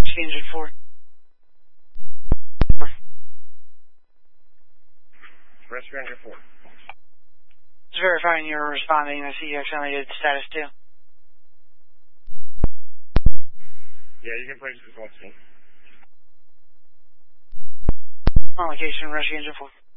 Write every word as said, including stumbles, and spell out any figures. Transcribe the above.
Engine four. Rescue Engine four. Just verifying you're responding to C X estimated status two. Yeah, you can place this one. On location, Rescue Engine four.